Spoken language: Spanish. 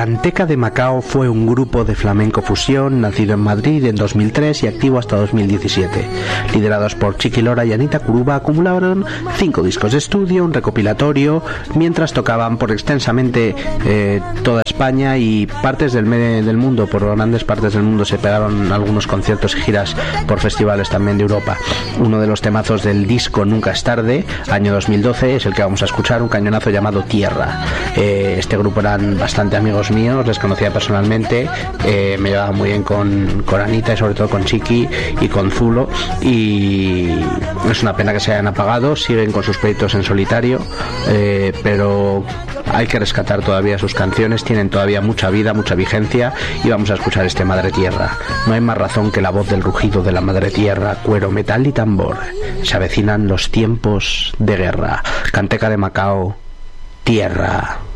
Canteca de Macao fue un grupo de flamenco fusión nacido en Madrid en 2003 y activo hasta 2017. Liderados por Chiqui Lora y Anita Curuba, acumularon 5 discos de estudio, un recopilatorio, mientras tocaban por extensamente toda España y partes del mundo. Por grandes partes del mundo se pegaron algunos conciertos y giras por festivales también de Europa. Uno de los temazos del disco Nunca es tarde, año 2012, es el que vamos a escuchar, un cañonazo llamado Tierra. Este grupo eran bastante amigos míos, les conocía personalmente, me llevaba muy bien con Anita y sobre todo con Chiqui y con Zulo, y es una pena que se hayan apagado. Siguen con sus proyectos en solitario, pero hay que rescatar todavía sus canciones, tienen todavía mucha vida, mucha vigencia, y vamos a escuchar este Madre Tierra. No hay más razón que la voz del rugido de la Madre Tierra, cuero, metal y tambor. Se avecinan los tiempos de guerra. Canteca de Macao, Tierra.